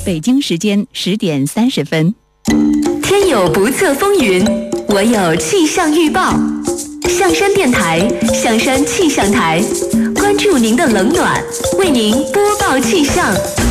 北京时间10:30。 天有不测风云，我有气象预报。象山电台，象山气象台，关注您的冷暖，为您播报气象。